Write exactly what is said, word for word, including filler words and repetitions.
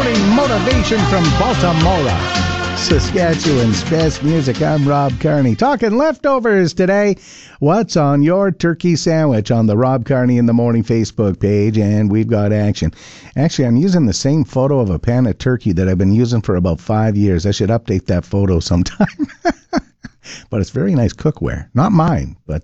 morning motivation from Baltimore, Saskatchewan's best music. I'm Rob Kearney. Talking leftovers today. What's on your turkey sandwich on the Rob Kearney in the Morning Facebook page? And we've got action. Actually, I'm using the same photo of a pan of turkey that I've been using for about five years. I should update that photo sometime. But it's very nice cookware. Not mine, but